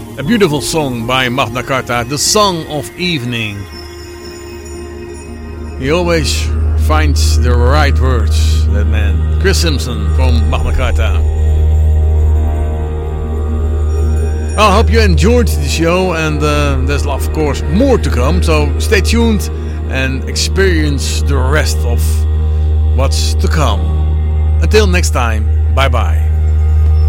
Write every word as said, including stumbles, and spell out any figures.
A beautiful song by Magna Carta, The Song of Evening. He always finds the right words, that man. Chris Simpson from Magna Carta. I hope you enjoyed the show, and uh, there's of course more to come, so stay tuned and experience the rest of what's to come. Until next time, bye bye.